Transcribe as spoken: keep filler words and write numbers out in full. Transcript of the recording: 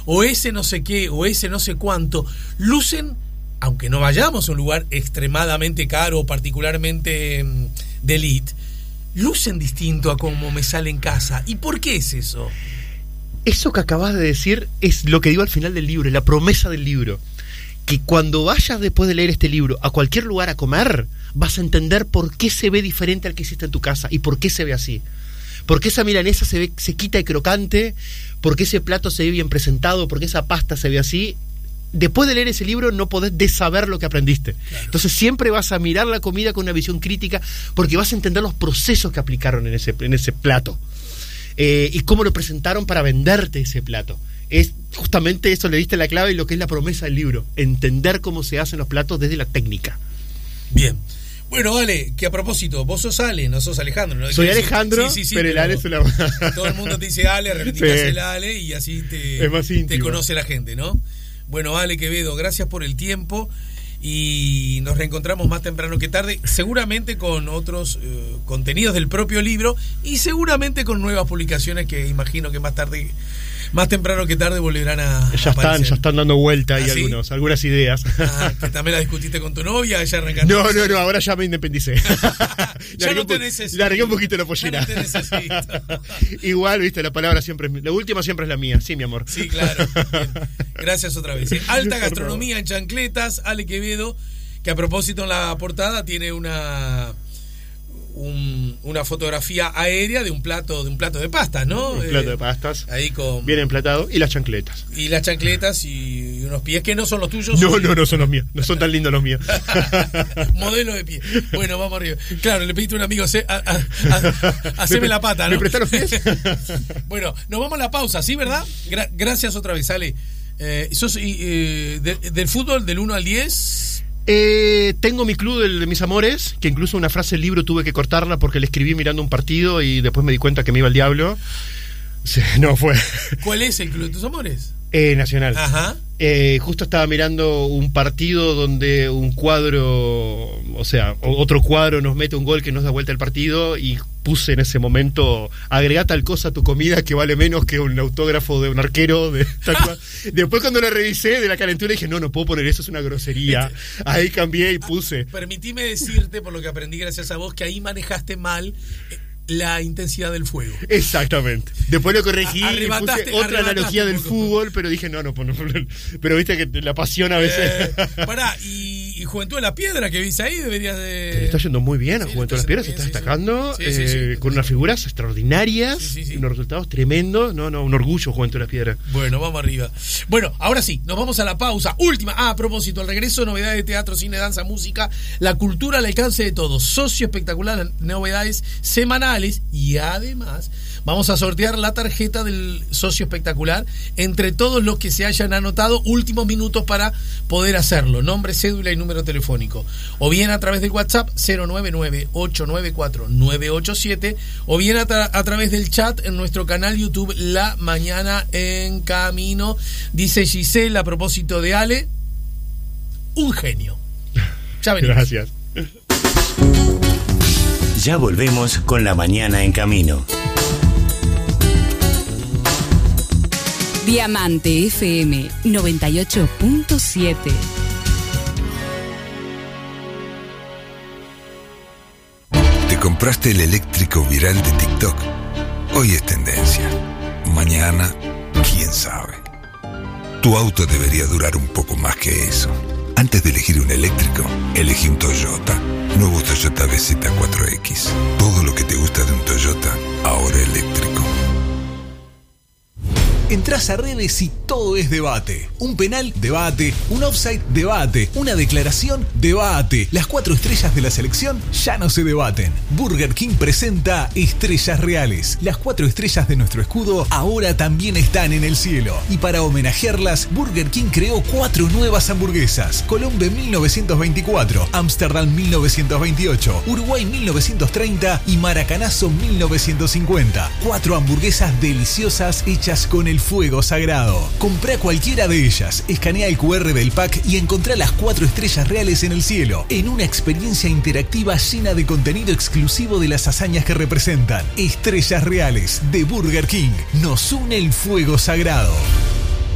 o ese no sé qué, o ese no sé cuánto, lucen, aunque no vayamos a un lugar extremadamente caro o particularmente um, de elite, lucen distinto a como me sale en casa. ¿Y por qué es eso? Eso que acabas de decir es lo que digo al final del libro, es la promesa del libro. Que cuando vayas después de leer este libro a cualquier lugar a comer, vas a entender por qué se ve diferente al que hiciste en tu casa y por qué se ve así. Por qué esa milanesa se ve, se quita y crocante, por qué ese plato se ve bien presentado, por qué esa pasta se ve así. Después de leer ese libro no podés desaber lo que aprendiste. Claro. Entonces siempre vas a mirar la comida con una visión crítica porque vas a entender los procesos que aplicaron en ese, en ese plato. Eh, y cómo lo presentaron para venderte ese plato. Es justamente eso, le diste la clave y lo que es la promesa del libro, entender cómo se hacen los platos desde la técnica. Bien. Bueno, Ale, que a propósito, vos sos Ale, no sos Alejandro, ¿no? Soy Alejandro, sí, sí, sí, pero, pero el Ale es una... Todo el mundo te dice Ale, reivindicas sí. el Ale y así te, te conoce la gente, ¿no? Bueno, Ale Quevedo, gracias por el tiempo y nos reencontramos más temprano que tarde, seguramente con otros eh, contenidos del propio libro y seguramente con nuevas publicaciones que imagino que más tarde... Más temprano que tarde volverán a Ya están, aparecer. ya están dando vuelta ahí ¿Ah, sí? algunos, algunas ideas. Ah, que también la discutiste con tu novia, ella arrancaste. No, no, no, ahora ya me independicé. Ya no te necesito. Largué un poquito la pollera. Ya no te necesito. Igual, viste, la palabra siempre es, la última siempre es la mía, sí, mi amor. Sí, claro. Bien. Gracias otra vez. ¿eh? Alta gastronomía en chancletas, Ale Quevedo, que a propósito en la portada tiene una... Un, una fotografía aérea de un plato de un plato de pastas, ¿no? Un plato eh, de pastas. Ahí con bien emplatado y las chancletas. Y las chancletas y unos pies que no son los tuyos. No, no, no son los míos. No son tan lindos los míos. Modelo de pie. Bueno, vamos arriba. Claro, le pediste a un amigo, a, a, a, haceme la pata, ¿no? ¿Me prestás los pies? Bueno, nos vamos a la pausa, ¿sí, verdad? Gra- gracias otra vez, Ale. Eh, ¿Sos eh, de, del fútbol del uno al diez? Eh, tengo mi club de, de mis amores, que incluso una frase del libro tuve que cortarla porque le escribí mirando un partido y después me di cuenta que me iba al diablo. Sí, no fue. ¿Cuál es el club de tus amores? Eh, Nacional. Ajá. Eh, justo estaba mirando un partido donde un cuadro, o sea, otro cuadro nos mete un gol que nos da vuelta el partido y puse en ese momento, agregá tal cosa a tu comida que vale menos que un autógrafo de un arquero. De, tal cual. Después cuando la revisé de la calentura dije, no, no puedo poner eso, es una grosería. Ahí cambié y puse. Permitime decirte, por lo que aprendí gracias a vos, que ahí manejaste mal la intensidad del fuego. Exactamente. Después lo corregí y puse otra analogía del fútbol, pero dije, no, no, no, no, pero viste que la pasión a veces... Eh, pará, y, y Juventud de la Piedra que viste ahí, deberías de... Te está yendo muy bien a sí, Juventud de la Piedra, se está sí, destacando, sí. Sí, sí, eh, sí. con unas figuras extraordinarias, sí, sí, sí. unos resultados tremendos, no, no, un orgullo Juventud de la Piedra. Bueno, vamos arriba. Bueno, ahora sí, nos vamos a la pausa. Última, ah, a propósito, al regreso, novedades de teatro, cine, danza, música, la cultura al alcance de todos. Socio espectacular, novedades semanales. Y además vamos a sortear la tarjeta del socio espectacular entre todos los que se hayan anotado, últimos minutos para poder hacerlo, nombre, cédula y número telefónico, o bien a través del WhatsApp cero nueve nueve, ocho nueve cuatro, nueve ocho siete, o bien a, tra- a través del chat en nuestro canal YouTube La Mañana en Camino. Dice Giselle a propósito de Ale, un genio. Ya venimos. Gracias. Ya volvemos con La Mañana en Camino. Diamante F M noventa y ocho punto siete. ¿Te compraste el eléctrico viral de TikTok? Hoy es tendencia. Mañana, quién sabe. Tu auto debería durar un poco más que eso. Antes de elegir un eléctrico, elegí un Toyota. Nuevo Toyota B Z cuatro X. Todo lo que te gusta de un Toyota, ahora eléctrico. Entrás a redes y todo es debate. Un penal, debate. Un offside, debate. Una declaración, debate. Las cuatro estrellas de la selección ya no se debaten. Burger King presenta Estrellas Reales. Las cuatro estrellas de nuestro escudo ahora también están en el cielo. Y para homenajearlas, Burger King creó cuatro nuevas hamburguesas. Colombe mil novecientos veinticuatro, Ámsterdam mil novecientos veintiocho, Uruguay mil novecientos treinta y Maracanazo mil novecientos cincuenta. Cuatro hamburguesas deliciosas hechas con el fuego sagrado. Comprá cualquiera de ellas, escanea el cu erre del pack y encontrá las cuatro estrellas reales en el cielo, en una experiencia interactiva llena de contenido exclusivo de las hazañas que representan. Estrellas Reales de Burger King. Nos une el fuego sagrado.